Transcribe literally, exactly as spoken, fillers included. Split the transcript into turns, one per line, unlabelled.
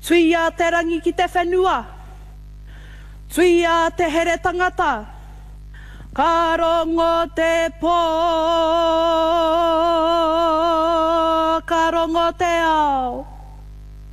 Tui a te rangi ki te whenua. Tui a te here tangata. Ka rongo te pō. Ka rongo te ao.